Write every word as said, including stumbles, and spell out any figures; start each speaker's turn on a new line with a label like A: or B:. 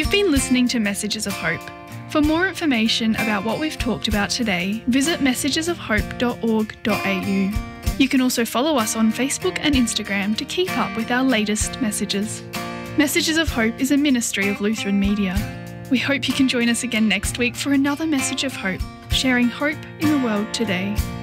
A: You've been listening to Messages of Hope. For more information about what we've talked about today, visit messages of hope dot org dot a u. You can also follow us on Facebook and Instagram to keep up with our latest messages. Messages of Hope is a ministry of Lutheran Media. We hope you can join us again next week for another message of hope, sharing hope in the world today.